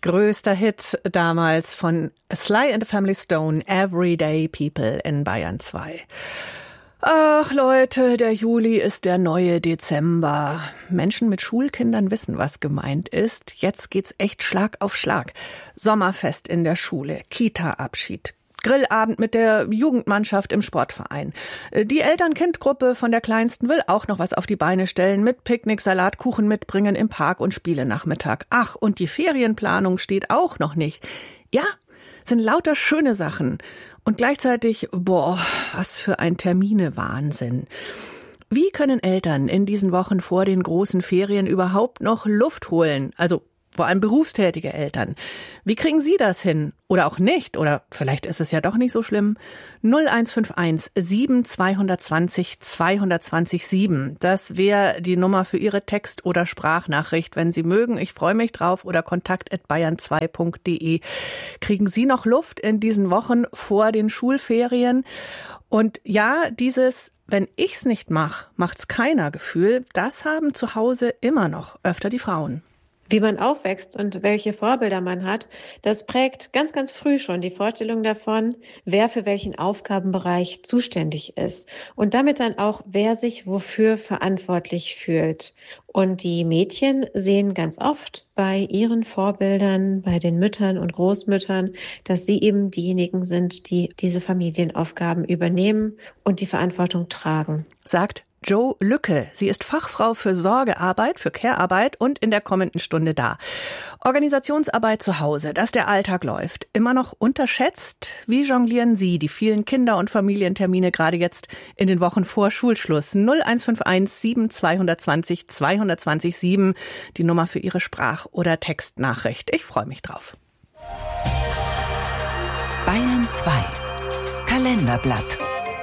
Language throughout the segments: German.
Größter Hit damals von Sly and the Family Stone, Everyday People in Bayern 2. Ach Leute, der Juli ist der neue Dezember. Menschen mit Schulkindern wissen, was gemeint ist. Jetzt geht's echt Schlag auf Schlag. Sommerfest in der Schule, Kita-Abschied, Grillabend mit der Jugendmannschaft im Sportverein. Die Eltern-Kind-Gruppe von der Kleinsten will auch noch was auf die Beine stellen, mit Picknick, Salat, Kuchen mitbringen im Park und Spielenachmittag. Ach, und die Ferienplanung steht auch noch nicht. Ja, sind lauter schöne Sachen. Und gleichzeitig, was für ein Termine-Wahnsinn. Wie können Eltern in diesen Wochen vor den großen Ferien überhaupt noch Luft holen? Also vor allem berufstätige Eltern. Wie kriegen Sie das hin? Oder auch nicht? Oder vielleicht ist es ja doch nicht so schlimm. 0151 7220 220 7. Das wäre die Nummer für Ihre Text- oder Sprachnachricht, wenn Sie mögen. Ich freue mich drauf. Oder kontakt@bayern2.de. Kriegen Sie noch Luft in diesen Wochen vor den Schulferien? Und ja, dieses "Wenn ich's nicht mache, macht's keiner" Gefühl, das haben zu Hause immer noch öfter die Frauen. Wie man aufwächst und welche Vorbilder man hat, das prägt ganz, ganz früh schon die Vorstellung davon, wer für welchen Aufgabenbereich zuständig ist und damit dann auch, wer sich wofür verantwortlich fühlt. Und die Mädchen sehen ganz oft bei ihren Vorbildern, bei den Müttern und Großmüttern, dass sie eben diejenigen sind, die diese Familienaufgaben übernehmen und die Verantwortung tragen. Sagt Jo Lücke. Sie ist Fachfrau für Sorgearbeit, für Care-Arbeit und in der kommenden Stunde da. Organisationsarbeit zu Hause, dass der Alltag läuft. Immer noch unterschätzt? Wie jonglieren Sie die vielen Kinder- und Familientermine gerade jetzt in den Wochen vor Schulschluss? 0151 7220 220 7, die Nummer für Ihre Sprach- oder Textnachricht. Ich freue mich drauf. Bayern 2 Kalenderblatt.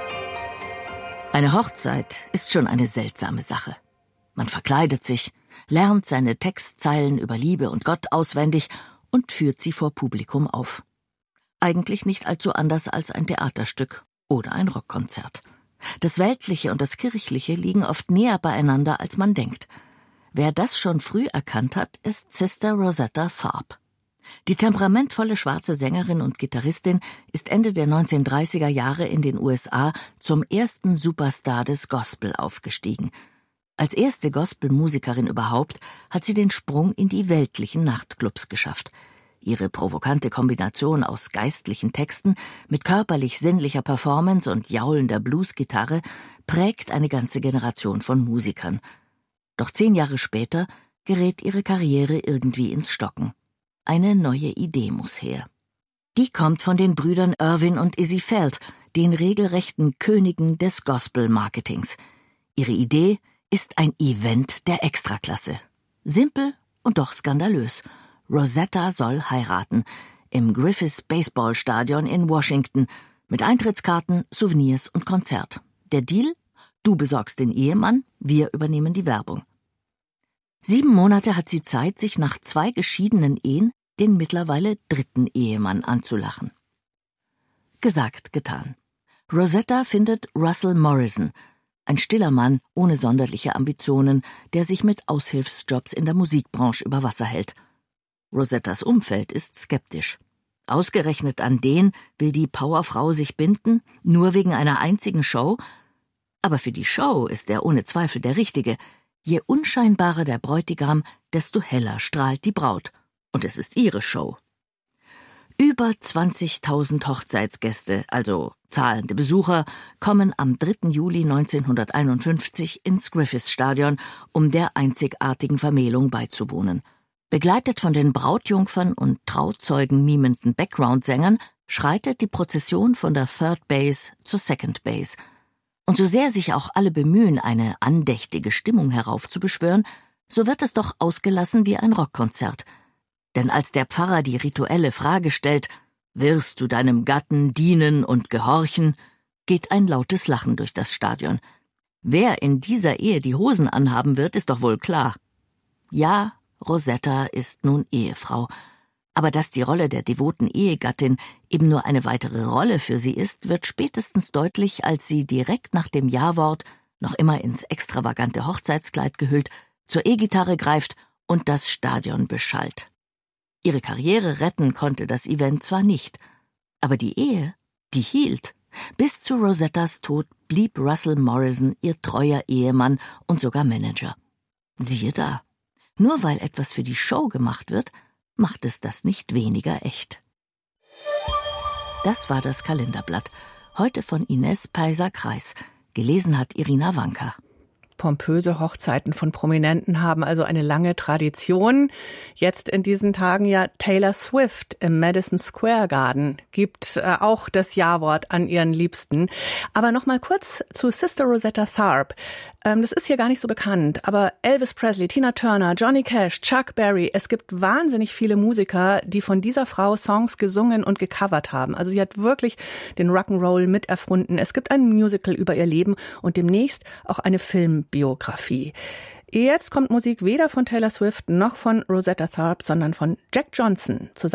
Eine Hochzeit ist schon eine seltsame Sache. Man verkleidet sich, lernt seine Textzeilen über Liebe und Gott auswendig und führt sie vor Publikum auf. Eigentlich nicht allzu anders als ein Theaterstück oder ein Rockkonzert. Das Weltliche und das Kirchliche liegen oft näher beieinander, als man denkt. Wer das schon früh erkannt hat, ist Sister Rosetta Tharpe. Die temperamentvolle schwarze Sängerin und Gitarristin ist Ende der 1930er Jahre in den USA zum ersten Superstar des Gospel aufgestiegen. Als erste Gospelmusikerin überhaupt hat sie den Sprung in die weltlichen Nachtclubs geschafft. Ihre provokante Kombination aus geistlichen Texten mit körperlich-sinnlicher Performance und jaulender Bluesgitarre prägt eine ganze Generation von Musikern. Doch 10 Jahre später gerät ihre Karriere irgendwie ins Stocken. Eine neue Idee muss her. Die kommt von den Brüdern Irvin und Izzy Feld, den regelrechten Königen des Gospel-Marketings. Ihre Idee ist ein Event der Extraklasse. Simpel und doch skandalös. Rosetta soll heiraten. Im Griffiths Baseball Stadion in Washington. Mit Eintrittskarten, Souvenirs und Konzert. Der Deal? Du besorgst den Ehemann, wir übernehmen die Werbung. 7 Monate hat sie Zeit, sich nach 2 geschiedenen Ehen den mittlerweile 3. Ehemann anzulachen. Gesagt, getan. Rosetta findet Russell Morrison, ein stiller Mann ohne sonderliche Ambitionen, der sich mit Aushilfsjobs in der Musikbranche über Wasser hält. Rosettas Umfeld ist skeptisch. Ausgerechnet an den will die Powerfrau sich binden, nur wegen einer einzigen Show? Aber für die Show ist er ohne Zweifel der Richtige. Je unscheinbarer der Bräutigam, desto heller strahlt die Braut. Und es ist ihre Show. Über 20.000 Hochzeitsgäste, also zahlende Besucher, kommen am 3. Juli 1951 ins Griffiths-Stadion, um der einzigartigen Vermählung beizuwohnen. Begleitet von den Brautjungfern und Trauzeugen mimenden Background-Sängern schreitet die Prozession von der Third Base zur Second Base. Und so sehr sich auch alle bemühen, eine andächtige Stimmung heraufzubeschwören, so wird es doch ausgelassen wie ein Rockkonzert. Denn als der Pfarrer die rituelle Frage stellt, »Wirst du deinem Gatten dienen und gehorchen?«, geht ein lautes Lachen durch das Stadion. Wer in dieser Ehe die Hosen anhaben wird, ist doch wohl klar. Ja, Rosetta ist nun Ehefrau. Aber dass die Rolle der devoten Ehegattin eben nur eine weitere Rolle für sie ist, wird spätestens deutlich, als sie direkt nach dem Ja-Wort, noch immer ins extravagante Hochzeitskleid gehüllt, zur E-Gitarre greift und das Stadion beschallt. Ihre Karriere retten konnte das Event zwar nicht, aber die Ehe, die hielt. Bis zu Rosettas Tod blieb Russell Morrison ihr treuer Ehemann und sogar Manager. Siehe da, nur weil etwas für die Show gemacht wird, macht es das nicht weniger echt. Das war das Kalenderblatt, heute von Ines Peiser-Kreis. Gelesen hat Irina Wanka. Pompöse Hochzeiten von Prominenten haben also eine lange Tradition. Jetzt in diesen Tagen ja Taylor Swift im Madison Square Garden gibt auch das Ja-Wort an ihren Liebsten. Aber noch mal kurz zu Sister Rosetta Tharpe. Das ist hier gar nicht so bekannt, aber Elvis Presley, Tina Turner, Johnny Cash, Chuck Berry, es gibt wahnsinnig viele Musiker, die von dieser Frau Songs gesungen und gecovert haben. Also sie hat wirklich den Rock'n'Roll miterfunden. Es gibt ein Musical über ihr Leben und demnächst auch eine Filmbiografie. Jetzt kommt Musik weder von Taylor Swift noch von Rosetta Tharpe, sondern von Jack Johnson. Zusammen